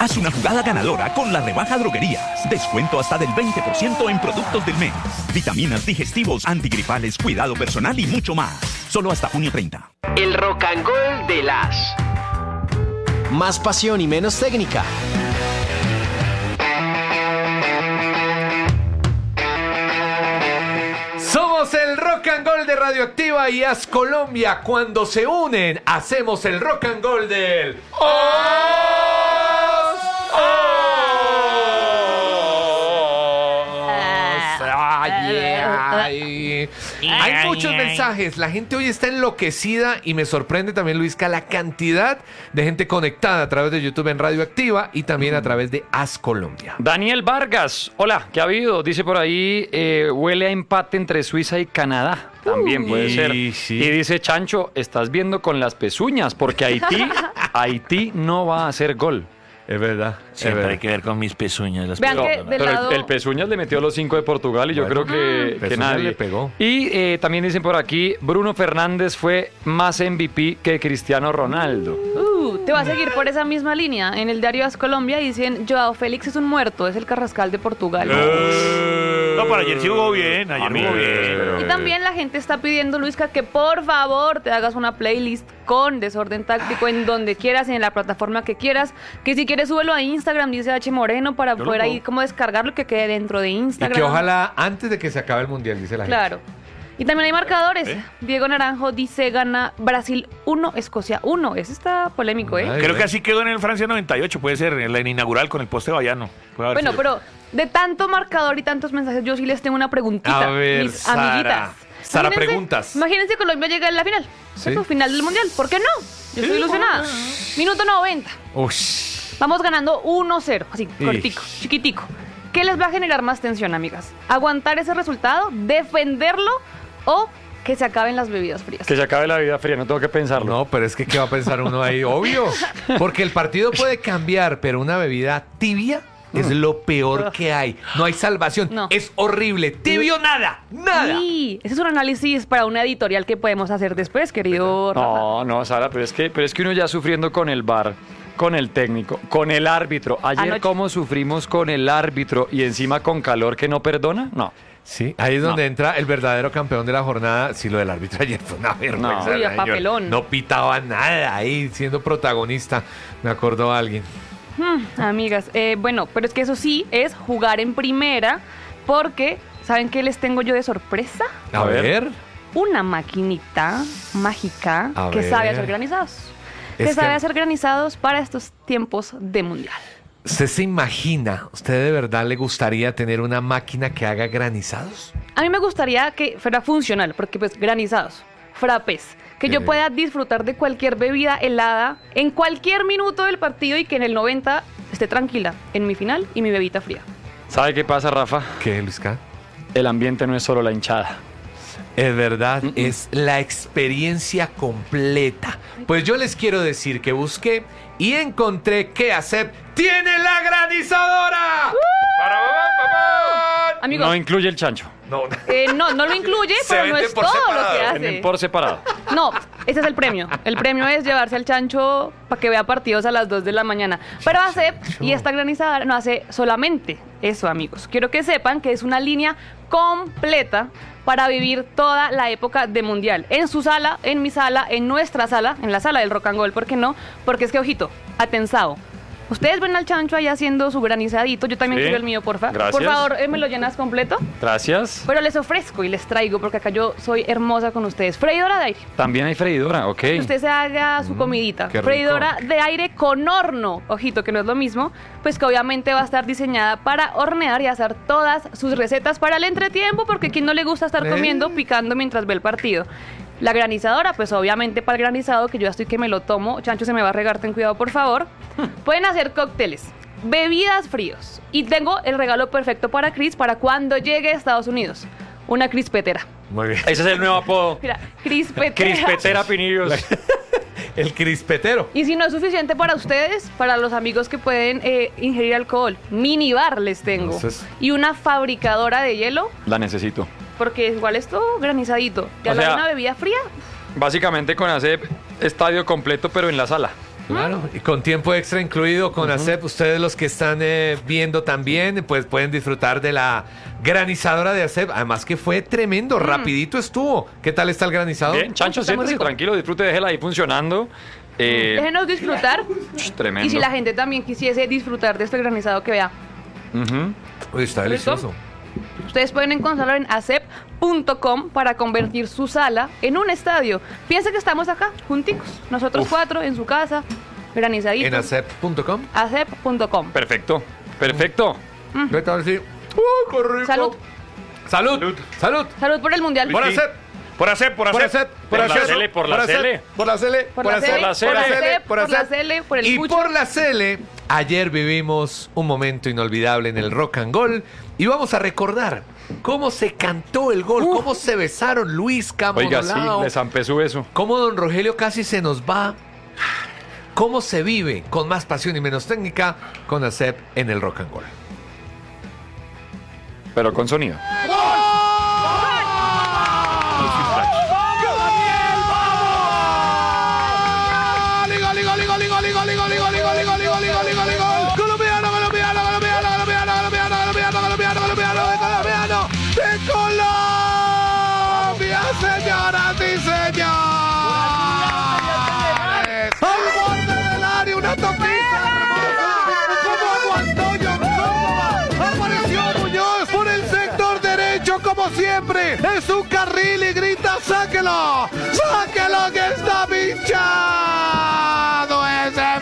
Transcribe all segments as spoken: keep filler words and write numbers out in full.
Haz una jugada ganadora con la rebaja Droguerías. Descuento hasta del veinte por ciento en productos del mes. Vitaminas, digestivos, antigripales, cuidado personal y mucho más. Solo hasta junio treinta. El Rock and Roll de las... Más pasión y menos técnica. Somos el Rock and Roll de Radioactiva y As Colombia. Cuando se unen, hacemos el Rock and Roll del... ¡Os! Ay, ay. Hay muchos mensajes, la gente hoy está enloquecida y me sorprende también, Luisca, la cantidad de gente conectada a través de YouTube en Radioactiva y también a través de As Colombia. Daniel Vargas, hola, ¿qué ha habido? Dice por ahí, eh, huele a empate entre Suiza y Canadá. También puede Uy, ser. sí. Y dice Chancho, estás viendo con las pezuñas, porque Haití, Haití no va a hacer gol. Es verdad. Siempre hay que ver con mis pezuñas. Las Vean pezuñas. que del Pero lado... el, el Pezuñas le metió los cinco de Portugal y yo Bueno, creo que, que Pezuñas nadie le pegó. Y eh, también dicen por aquí, Bruno Fernández fue más M V P que Cristiano Ronaldo. Uh, te va a seguir por esa misma línea. En el diario As Colombia dicen, Joao Félix es un muerto, es el Carrascal de Portugal. Eh, No, pero ayer sí jugó bien. Ayer A mí, jugó bien. pero- Y también la gente está pidiendo, Luisca, que por favor te hagas una playlist con Desorden Táctico en donde quieras, en la plataforma que quieras. Que si quieres súbelo a Instagram, dice H. Moreno, para Yo lo poder ahí puedo. como descargarlo que quede dentro de Y Instagram. que ojalá antes de que se acabe el mundial, dice la gente. Claro. Y también hay marcadores. ¿Eh? Diego Naranjo dice gana Brasil uno, Escocia uno. Ese está polémico, ¿eh? Ay, Creo que así quedó en el Francia noventa y ocho. Puede ser en la inaugural con el poste Bayano. Puede haber Bueno, sido. pero de tanto marcador y tantos mensajes, yo sí les tengo una preguntita. A ver, mis Sara. amiguitas. Sara, Imagínense- preguntas. Imagínense Colombia llega en la final. Sí. ¿Cierto? Final del mundial. ¿Por qué no? Yo estoy ilusionada. Minuto noventa. Ush. Vamos ganando uno cero. Así, Ish. cortico, chiquitico. ¿Qué les va a generar más tensión, amigas? ¿Aguantar ese resultado? ¿Defenderlo? ¿O que se acaben las bebidas frías? Que se acabe la vida fría, no tengo que pensarlo. No, pero es que ¿qué va a pensar uno ahí? Obvio. Porque el partido puede cambiar, pero una bebida tibia es lo peor que hay. No hay salvación. No. Es horrible. Tibio nada. Nada. Sí, ese es un análisis para una editorial que podemos hacer después, querido Rafa. No, no, Sara, pero es que, pero es que uno ya sufriendo con el V A R, con el técnico, con el árbitro. Ayer Anoche. cómo sufrimos con el árbitro y encima con calor que no perdona, no. Sí, ahí es donde entra el verdadero campeón de la jornada. Sí, lo del árbitro ayer fue una vergüenza. Uy, a señor. papelón. No pitaba nada ahí, siendo protagonista. Me acordó a alguien. Hmm, amigas, eh, bueno, pero es que eso sí es jugar en primera, porque, ¿saben qué les tengo yo de sorpresa? A, A ver. ver. Una maquinita mágica A que ver. sabe hacer granizados. Es que sabe que- hacer granizados para estos tiempos de mundial. ¿Usted se imagina, usted de verdad le gustaría tener una máquina que haga granizados? A mí me gustaría que fuera funcional, porque pues granizados, frappés, que yo Sí. pueda disfrutar de cualquier bebida helada en cualquier minuto del partido y que en el noventa esté tranquila en mi final y mi bebida fría. ¿Sabe qué pasa, Rafa? ¿Qué, Luisca? El ambiente no es solo la hinchada. Es verdad, es la experiencia completa. Pues yo les quiero decir que busqué y encontré que Acep tiene la granizadora. ¡Para, pa, pa, pa! Amigos, No incluye el chancho. No, eh, no, no lo incluye, Se pero no vende es por todo separado, lo que Venden hace. por separado. No, ese es el premio. El premio es llevarse al chancho para que vea partidos a las dos de la mañana. Pero Acep y esta granizadora no hace solamente eso, amigos. Quiero que sepan que es una línea completa para vivir toda la época de mundial. En su sala, en mi sala, en nuestra sala, en la sala del Rock and Roll, ¿por qué no? Porque es que, ojito, atensado. Ustedes ven al chancho ahí haciendo su granizadito. Yo también Sí. quiero el mío, porfa. Gracias. Por favor, eh, ¿me lo llenas completo? Gracias. Pero les ofrezco y les traigo, porque acá yo soy hermosa con ustedes. Freidora de aire. También hay freidora, ok. Que usted se haga su comidita. qué rico. Freidora de aire con horno. Ojito, que no es lo mismo. Pues que obviamente va a estar diseñada para hornear y hacer todas sus recetas para el entretiempo, porque a quien no le gusta estar ¿Eh? comiendo, picando mientras ve el partido. La granizadora, pues obviamente para el granizado, que yo ya estoy que me lo tomo. Chancho, se me va a regar, ten cuidado, por favor. Pueden hacer cócteles, bebidas fríos. Y tengo el regalo perfecto para Cris para cuando llegue a Estados Unidos. Una crispetera. muy bien. Ese es el nuevo apodo. Mira, crispetera. Crispetera Pinillos. El crispetero. Y si no es suficiente para ustedes, para los amigos que pueden eh, ingerir alcohol, minibar les tengo. Entonces- Y una fabricadora de hielo, La necesito. porque igual esto granizadito. Ya O la sea- una bebida fría. Básicamente con hacer estadio completo, pero en la sala. Claro, y con tiempo extra incluido con ASEP, ustedes los que están eh, viendo también, pues pueden disfrutar de la granizadora de ASEP, además que fue tremendo, mm. rapidito estuvo. ¿Qué tal está el granizado? Bien, Chancho, siéntese tranquilo, disfrute, déjela ahí funcionando. Eh, Déjenos disfrutar. Tremendo. Y si la gente también quisiese disfrutar de este granizado, que vea. Uh-huh. Uy, está delicioso. Ustedes pueden encontrarlo en asep punto com para convertir su sala en un estadio. Piensa que estamos acá, junticos, nosotros Uf. cuatro, en su casa, granizadito. ¿En asep punto com? asep punto com. Perfecto, perfecto. Mm. Vete a ver si... ¡Uh, qué rico! Salud. Salud. Salud. Salud. Salud por el mundial. Por ASEP. Por ASEP, por ASEP. Por la Cele, por la Cele. Por la Cele. Por la Cele. Por la Cele. Por la Cele. Por el Y Pucho. por la Cele, ayer vivimos un momento inolvidable en el Rock and Gol y vamos a recordar cómo se cantó el gol, uh. cómo se besaron Luis Campos. Oiga, sí, le zampé su beso. Cómo don Rogelio casi se nos va. Cómo se vive con más pasión y menos técnica con ASEP en el Rock and Gol. Pero con sonido. Señoras y señores, al borde del área, una toquita hermosa, como aguantó John Córdoba, apareció Muñoz por el sector derecho como siempre, en su carril y grita, sáquelo, sáquelo que está pinchado ese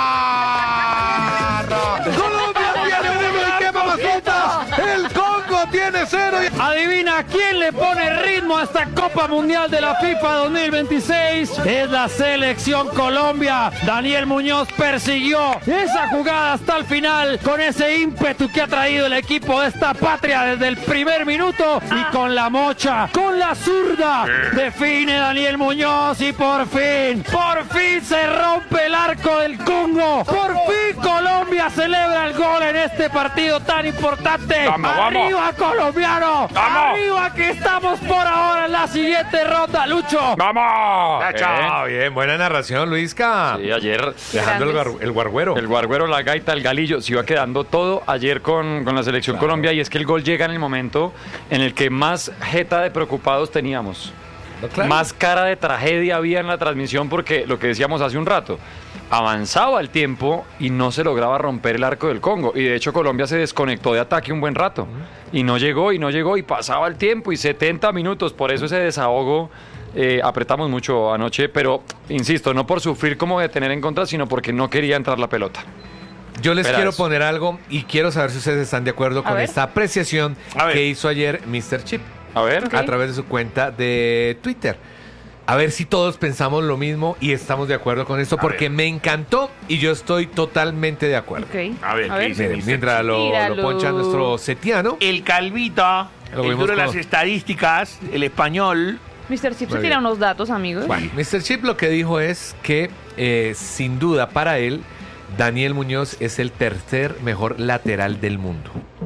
marro. Colombia tiene uno y qué mamazotas, el Congo tiene cero. Y... Adivina quién le pone ritmo a esta Copa Mundial de la FIFA dos mil veintiséis. Es la selección Colombia. Daniel Muñoz persiguió esa jugada hasta el final con ese ímpetu que ha traído el equipo de esta patria desde el primer minuto y con la mocha, con la zurda, define Daniel Muñoz y por fin, por fin se rompe el arco del Congo. Por fin Colombia celebra el gol en este partido tan importante. Vamos, ¡Arriba, vamos. colombiano! ¡Vamos! ¡Arriba que estamos por ahora en la siguiente ronda, Lucho! ¡Vamos! Chao, eh. Bien, buena narración, Luisca. Sí, ayer dejando el, gar, el guarguero. El guarguero, la gaita, el galillo, se iba quedando todo ayer con, con la selección claro. Colombia y es que el gol llega en el momento en el que más jeta de preocupados teníamos. No, claro. Más cara de tragedia había en la transmisión porque lo que decíamos hace un rato, avanzaba el tiempo y no se lograba romper el arco del Congo. Y de hecho Colombia se desconectó de ataque un buen rato. Y no llegó, y no llegó, y pasaba el tiempo, y setenta minutos. Por eso ese desahogo, eh, apretamos mucho anoche. Pero, insisto, no por sufrir como de tener en contra, sino porque no quería entrar la pelota. Yo les Espera quiero eso. poner algo, y quiero saber si ustedes están de acuerdo A con ver. esta apreciación que hizo ayer mister Chip. A ver. Ok. A través de su cuenta de Twitter. A ver si todos pensamos lo mismo y estamos de acuerdo con esto, A porque ver. me encantó y yo estoy totalmente de acuerdo. Ok. A ver, ¿qué dice? Miren, mientras lo, Míralo. lo poncha nuestro setiano. El Calvito, Lo el vimos duro de las como- estadísticas, el español. mister Chip se Muy tira bien. unos datos, amigos. Bueno, mister Chip lo que dijo es que, eh, sin duda, para él, Daniel Muñoz es el tercer mejor lateral del mundo.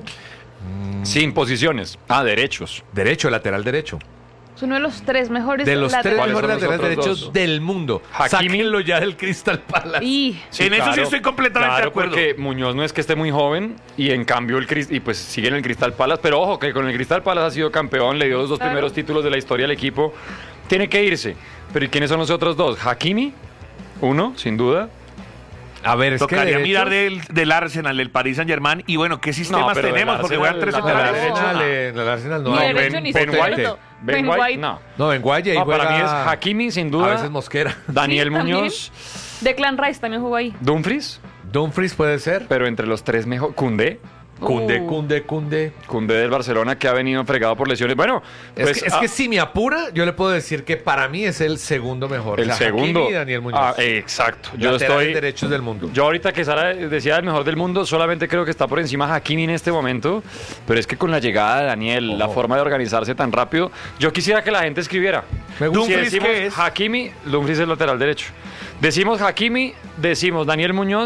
Sin posiciones. Ah, derechos. Derecho, lateral derecho. Es uno de los tres mejores De los tres laterales. ¿Cuáles mejores son los laterales otros derechos dos? del mundo. Hakimi. Sáquenlo ya del Crystal Palace. Y En eso sí estoy completamente claro, de acuerdo. porque Muñoz no es que esté muy joven y en cambio el Crist- y pues sigue en el Cristal Palace, pero ojo que con el Cristal Palace ha sido campeón, le dio los dos Claro. primeros títulos de la historia al equipo, tiene que irse. Pero ¿y quiénes son los otros dos? Hakimi, uno, sin duda. A ver, es Tocaría que derechos- mirar del, del Arsenal, del Paris Saint Germain. Y bueno, ¿qué sistemas pero tenemos? del Porque Arsenal, juegan tres la- No, el centrales. Arsenal, eh, el Arsenal no. Ni No, derecho Ben- ni Ben izquierdo. White. Ben, Ben White, White. no. No, en Guaya y No, para juega- mí es Hakimi, sin A duda. veces Mosquera. Daniel Sí, también. Muñoz, Declan Rice también jugó ahí. Dumfries, Dumfries puede ser. pero entre los tres mejor. Cundé, Cunde, Uh. Cunde, Cunde. Cundé del Barcelona que ha venido fregado por lesiones. Bueno, Es, pues, que, es ah, que si me apura, yo le puedo decir que para mí es el segundo mejor. el O sea, segundo. Hakimi y Daniel Muñoz. Ah, exacto. Yo Laterales estoy. derechos del mundo. Yo ahorita que Sara decía el mejor del mundo, solamente creo que está por encima Hakimi en este momento, pero es que con la llegada de Daniel, la forma de organizarse tan rápido, yo quisiera que la gente escribiera. Me gusta. Si ¿Dumfries decimos qué es? Hakimi, Dumfries es lateral derecho. Decimos Hakimi, decimos Daniel Muñoz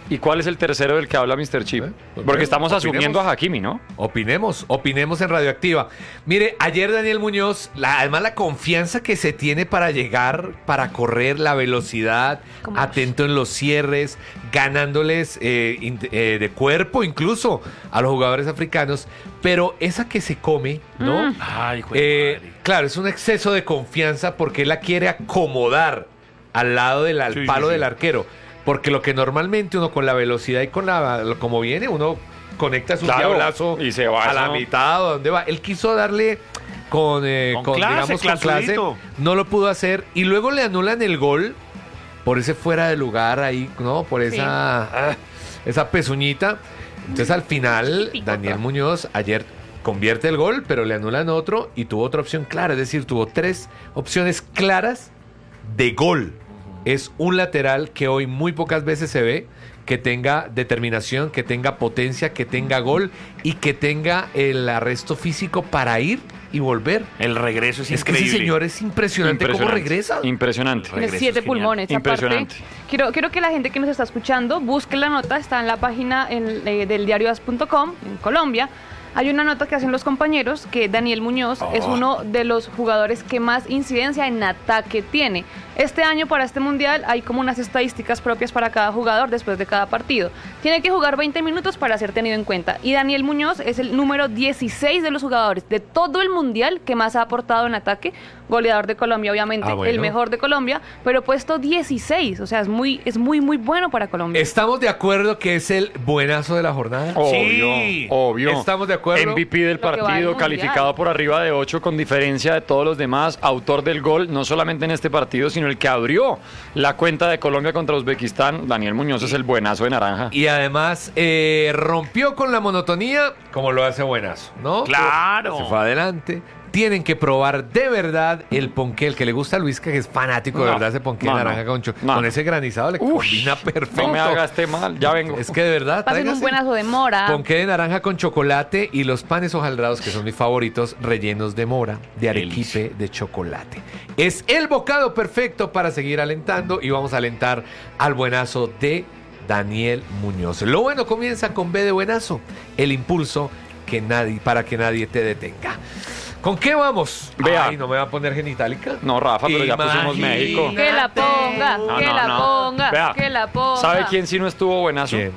¿Y cuál es el tercero del que habla mister Chip? ¿Eh? Porque estamos Opinemos. asumiendo a Hakimi, ¿no? Opinemos, opinemos en Radioactiva. Mire, ayer Daniel Muñoz, la, además la confianza que se tiene para llegar, para correr, la velocidad, ¿Cómo? atento en los cierres, ganándoles eh, in- eh, de cuerpo incluso a los jugadores africanos, pero esa que se come, ¿no? Mm. Ay, hijo de Eh, madre. claro, es un exceso de confianza porque él la quiere acomodar al lado del al Sí, sí, palo sí. del arquero. Porque lo que normalmente uno con la velocidad y con la lo- como viene, uno conecta su Claro, diablazo y se va, a la eso no. mitad o donde va. Él quiso darle con, eh, Con con, clase, digamos, con clase, clasudito. no lo pudo hacer y luego le anulan el gol por ese fuera de lugar ahí, ¿no? Por Sí. esa ah, esa pezuñita. Entonces al final Picota. Daniel Muñoz ayer convierte el gol, pero le anulan otro y tuvo otra opción clara, es decir, tuvo tres opciones claras de gol. Es un lateral que hoy muy pocas veces se ve, que tenga determinación, que tenga potencia, que tenga gol y que tenga el arresto físico para ir y volver. El regreso es, Es que increíble. ese señor es impresionante, cómo Impresionante. regresa. Impresionante. Tiene Regreso siete es genial. pulmones. Impresionante. Aparte, quiero, quiero que la gente que nos está escuchando busque la nota, está en la página en- eh, del diario as punto com en Colombia. Hay una nota que hacen los compañeros que Daniel Muñoz es uno de los jugadores que más incidencia en ataque tiene. Este año para este mundial hay como unas estadísticas propias para cada jugador después de cada partido. Tiene que jugar veinte minutos para ser tenido en cuenta. Y Daniel Muñoz es el número dieciséis de los jugadores de todo el mundial que más ha aportado en ataque. Goleador de Colombia, obviamente, Ah, bueno. el mejor de Colombia, pero puesto dieciséis. O sea, es muy, es muy, muy bueno para Colombia. ¿Estamos de acuerdo que es el buenazo de la jornada? Obvio, Sí. obvio. Estamos de acuerdo. M V P del Lo que va al partido, mundial. calificado por arriba de ocho con diferencia de todos los demás, autor del gol, no solamente en este partido, sino el que abrió la cuenta de Colombia contra Uzbekistán. Daniel Muñoz es el buenazo de naranja. Y además eh, rompió con la monotonía como lo hace buenazo, ¿no? Claro. Se fue adelante. Tienen que probar de verdad el ponqué, el que le gusta a Luis, que es fanático de No, verdad ese ponqué no, naranja no, con, cho- no. con ese granizado le Uf, combina perfecto. No me hagas este mal, ya vengo. Es que de verdad, Pasen un tráigase buenazo de mora. ponqué de naranja con chocolate y los panes hojaldrados, que son mis favoritos, rellenos de mora, de arequipe, de chocolate. Es el bocado perfecto para seguir alentando y vamos a alentar al buenazo de Daniel Muñoz. Lo bueno comienza con B de buenazo, el impulso que nadie, para que nadie te detenga. ¿Con qué vamos? Vea. Ay, no me va a poner genitálica. No, Rafa, pero ya pusimos Imagínate. México. Que la ponga, No, que no, la no. ponga, Vea, que la ponga. ¿Sabe quién sí no estuvo buenazo? ¿Quién?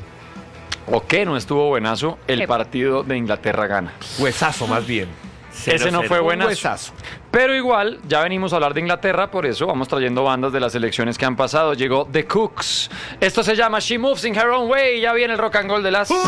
¿O qué no estuvo buenazo? El ¿Qué? partido de Inglaterra-Gana. Huesazo, más bien. Ese no fue Un buenazo. huesazo. Pero igual, ya venimos a hablar de Inglaterra, por eso vamos trayendo bandas de las elecciones que han pasado. Llegó The Cooks. Esto se llama She Moves in Her Own Way. Ya viene el rock and roll de las...